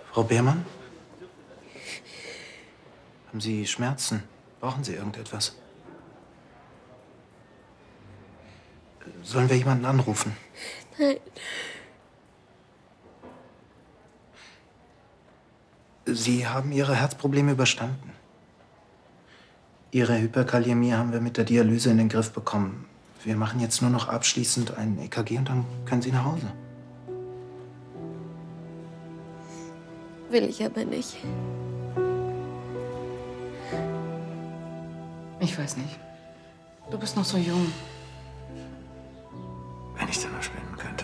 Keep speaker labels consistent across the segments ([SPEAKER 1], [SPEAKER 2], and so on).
[SPEAKER 1] Frau Beermann? Haben Sie Schmerzen? Brauchen Sie irgendetwas? Sollen wir jemanden anrufen?
[SPEAKER 2] Nein.
[SPEAKER 1] Sie haben Ihre Herzprobleme überstanden. Ihre Hyperkaliämie haben wir mit der Dialyse in den Griff bekommen. Wir machen jetzt nur noch abschließend ein EKG und dann können Sie nach Hause.
[SPEAKER 2] Will ich aber nicht.
[SPEAKER 3] Ich weiß nicht. Du bist noch so jung.
[SPEAKER 1] Wenn ich dann noch spenden könnte.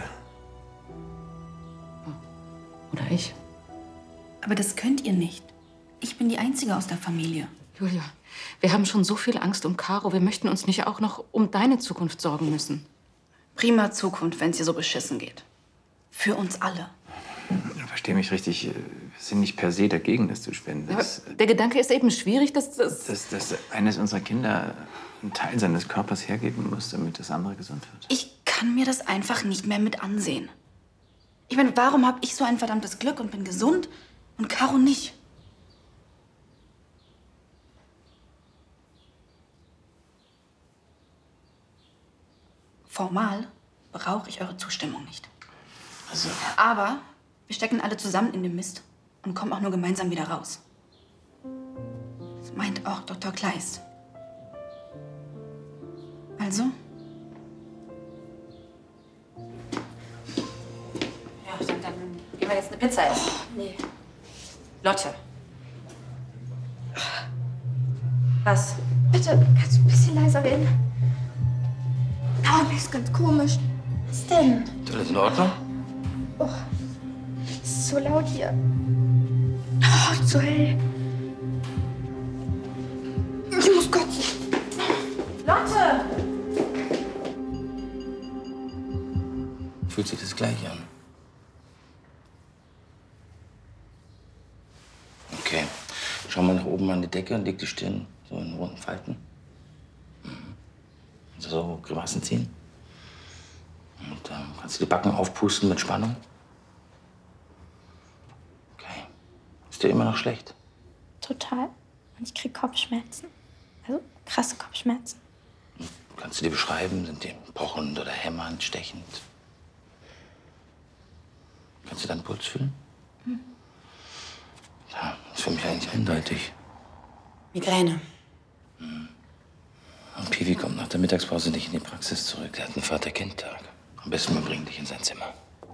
[SPEAKER 3] Oder ich.
[SPEAKER 4] Aber das könnt ihr nicht. Ich bin die Einzige aus der Familie.
[SPEAKER 3] Julia, wir haben schon so viel Angst um Caro. Wir möchten uns nicht auch noch um deine Zukunft sorgen müssen.
[SPEAKER 4] Prima Zukunft, wenn es ihr so beschissen geht. Für uns alle.
[SPEAKER 5] Versteh mich richtig, wir sind nicht per se dagegen, das zu spenden.
[SPEAKER 3] Ja, der Gedanke ist eben schwierig, dass
[SPEAKER 5] eines unserer Kinder einen Teil seines Körpers hergeben muss, damit das andere gesund wird.
[SPEAKER 4] Ich kann mir das einfach nicht mehr mit ansehen. Ich meine, warum habe ich so ein verdammtes Glück und bin gesund und Caro nicht? Formal brauche ich eure Zustimmung nicht.
[SPEAKER 5] Also,
[SPEAKER 4] Aber wir stecken alle zusammen in den Mist und kommen auch nur gemeinsam wieder raus. Das meint auch Dr. Kleist. Also?
[SPEAKER 3] Ja, dann gehen wir jetzt eine Pizza essen.
[SPEAKER 2] Nee.
[SPEAKER 3] Lotte. Was?
[SPEAKER 2] Bitte, kannst du ein bisschen leiser reden? Oh, mir ist ganz komisch. Was denn?
[SPEAKER 6] Ist alles in Ordnung?
[SPEAKER 2] Oh, es ist so laut hier. Oh, so hell. Ich muss kotzen.
[SPEAKER 4] Lotte!
[SPEAKER 6] Fühlt sich das gleich an? Okay. Schau mal nach oben an die Decke und leg die Stirn so in runden Falten. So Grimassen ziehen. Und kannst du die Backen aufpusten mit Spannung. Okay. Ist dir immer noch schlecht?
[SPEAKER 2] Total. Und ich krieg Kopfschmerzen. Also krasse Kopfschmerzen.
[SPEAKER 6] Kannst du die beschreiben? Sind die pochend oder hämmernd, stechend? Kannst du deinen Puls fühlen? Ja, das ist für mich eigentlich eindeutig.
[SPEAKER 4] Migräne.
[SPEAKER 6] Und Piwi kommt nach der Mittagspause nicht in die Praxis zurück. Der hat einen Vater-Kind-Tag. Am besten wir bringen dich in sein Zimmer.